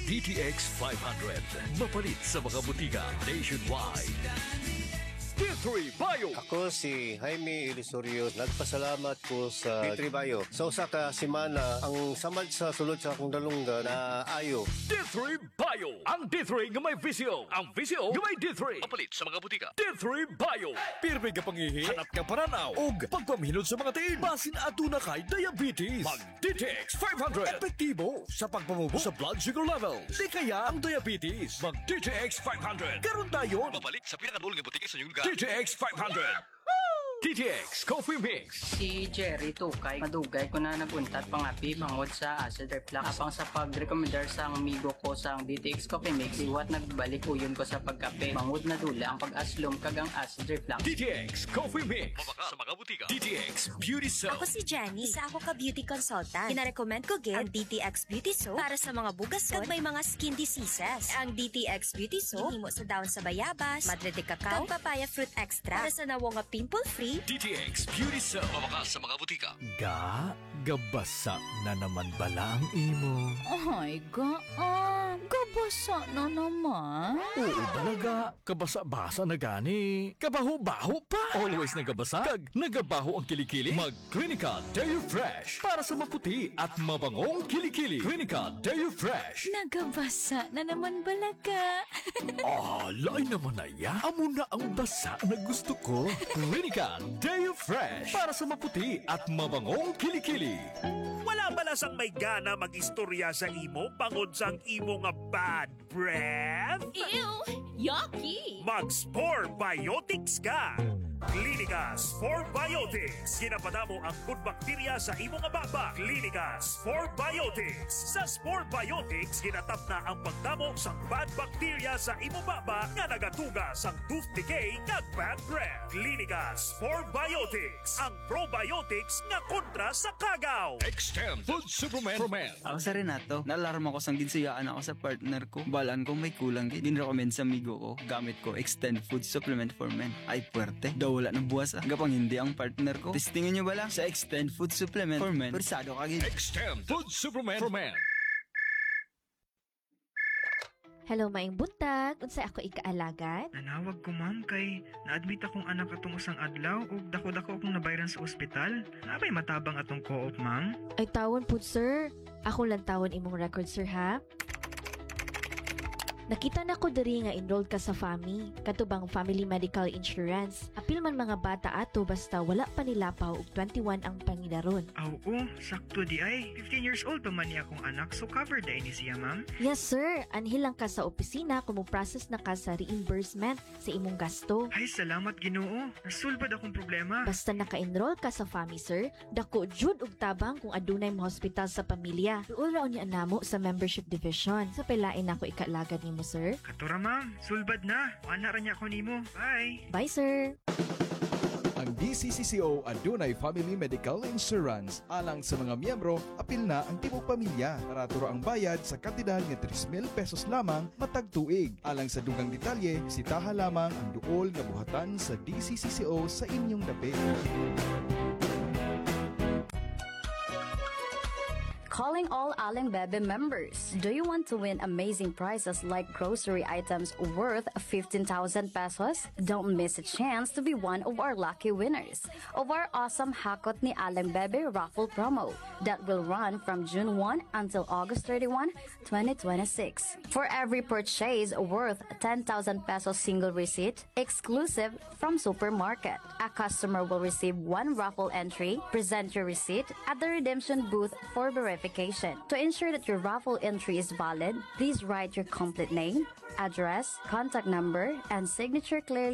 DTX 500. Mapalit sa mga butika nationwide. D3 Bio. Ako si Jaime Ilisorio. Nagpasalamat ko sa D3 Bio. Sa usa ka semana, ang samad sa sulod sa akong dalungga na ayo. D3 Bio. Ang D3 nga may visyo. Ang visyo nga may D3. Mapalit sa mga butika. D3 Bio. Pirmi ka pangihi, hanap ka paranaw, ug pagpamhinod sa mga tiin. Basin aduna kay diabetes. Mag DTX 500. Epektibo sa pagpamubo sa blood sugar level. Di kaya ang diabetes. Mag DTX 500. Karon tayo. Mabalik sa pinakadulong nga butika sa inyong lugar. DTX 500. DTX Coffee Mix. Si Jerry Tukay, madugay ko na naguntat pangapi bangod sa acid reflux. Apang sa pag-recommendar sa amigo ko sa DTX Coffee Mix, iwat nagbalik uyon ko sa pagkape. Bangod na dula ang pag-aslom kagang acid reflux. DTX Coffee Mix. Mabaka sa mga butika. DTX Beauty Soap. Ako si Jenny, isa ako ka beauty consultant. Kina-recommend ko ang DTX Beauty Soap para sa mga bugason kag may mga skin diseases. Ang DTX Beauty Soap himo sa daon sa bayabas, madre de cacao, kag papaya fruit extra para sa nawo nga pimple-free. DTX Beauty Soap. Mabaka sa mga butika. Gabasa na naman bala ang imo. Ay, gabasa na naman. Oo talaga, kabasa-basa na gani. Kabaho-baho pa. Always nagabasa, kag nagabaho ang kilikili. Mag Clinica Deo Fresh para sa maputi at mabangong kilikili. Clinica Deo Fresh. Nagabasa na naman balaga. Lain naman na ya. Amo na ang basa na gusto ko. Clinica Deo Fresh para sa maputi at mabangong kilikili. Wala balasang may gana mag-istorya sa imo bangod sang imo nga bad breath? Ew! Yucky! Mag-Spore Biotics ka! Clinica Spore Biotics. Ginapadamo ang good bacteria sa imo nga baba. Clinica Spore Biotics. Sa Spore Biotics, ginatap na ang pagdamo sa bad bacteria sa imo baba nga nagatuga sa tooth decay kag bad breath. Clinica Spore Biotics. Ang probiotics nga kontra sa kagaw. Extend Food Supplement for Men. Ako sa Renato, naalarma ko sang ginsiyaan ako sa partner ko. Balaan kong may kulang din. Din-recommend sa amigo ko. Gamit ko Extend Food Supplement for Men. Ay puwerte. Daw wala ng buwas Gapang hindi ang partner ko. Testingin nyo ba lang sa Extend Food Supplement for Men. Persado kagin. Extend Food Supplement for Men. Hello, maing buntag. Unsay ako ikaalagan? Nanawag ko ma'am kay na-admit akong anak atong usang adlaw ug dako-dako akong nabayran sa ospital. Nabay matabang atong co-op ma'am? Ay tawon pud sir. Ako lang tawon imong record sir ha. Nakita na ko diri nga enrolled ka sa FAMI, katubang Family Medical Insurance. Apil man mga bata ato basta wala pa nilapaw ug 21 ang pangidaron. Oo, sakto di ay. 15 years old pa man niya akong anak, so covered ay ni siya ma'am? Yes sir, anhil lang ka sa opisina kung mo-process na ka sa reimbursement sa imong gasto. Ay salamat Ginoo, nasulbad akong problema. Basta naka-enroll ka sa FAMI sir, dako jud og tabang kung adunay mo hospital sa pamilya. Duol raon niya namo sa membership division. Sa pelain ako ikalagan nimo sir. Katura ma'am, sulbad na. Ana ra niya ako nimo. Bye. Bye sir. Ang DCCCO adunay Family Medical Insurance. Alang sa mga miyembro, apil na ang tibok pamilya. Paraturo ang bayad sa kantidad nga 3,000 pesos lamang matag tuig. Alang sa dugang detalye, bisitaha lamang ang duol nga buhatan sa DCCCO sa inyong dapit. Calling all Aling Bebe members. Do you want to win amazing prizes like grocery items worth 15,000 pesos? Don't miss a chance to be one of our lucky winners of our awesome Hakot ni Aling Bebe raffle promo that will run from June 1 until August 31, 2026. For every purchase worth 10,000 pesos single receipt, exclusive from Supermarket, a customer will receive one raffle entry. Present your receipt at the redemption booth for verification. To ensure that your raffle entry is valid, please write your complete name, address, contact number, and signature clearly